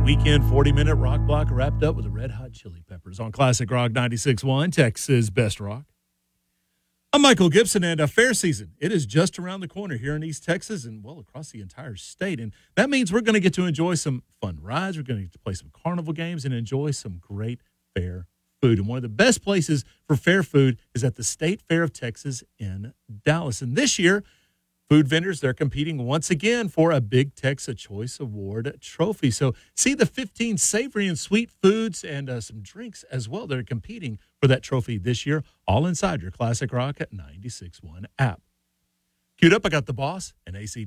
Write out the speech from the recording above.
weekend 40-minute rock block wrapped up with the Red Hot Chili Peppers on Classic Rock 96.1, Texas Best Rock. I'm Michael Gibson, and fair season, it is just around the corner here in East Texas and, well, across the entire state. And that means we're going to get to enjoy some fun rides. We're going to get to play some carnival games and enjoy some great fair food. And one of the best places for fair food is at the State Fair of Texas in Dallas. And this year, food vendors, they're competing once again for a Big Tex Choice Award trophy. So see the 15 savory and sweet foods and some drinks as well that are competing for that trophy this year, all inside your Classic Rock at 96.1 app. Queued up, I got the boss and AC